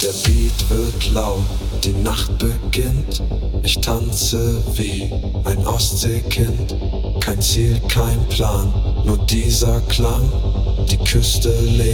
Der Beat wird laut, die Nacht beginnt. Ich tanze wie ein Ostseekind. Kein Ziel, kein Plan, nur dieser Klang. Die Küste lebt.